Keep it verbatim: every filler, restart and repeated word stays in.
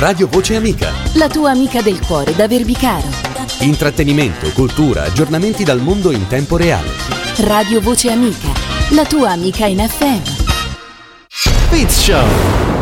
Radio Voce Amica. La tua amica del cuore da Verbicaro. Intrattenimento, cultura, aggiornamenti dal mondo in tempo reale. Radio Voce Amica, la tua amica in F M. Quiz Show.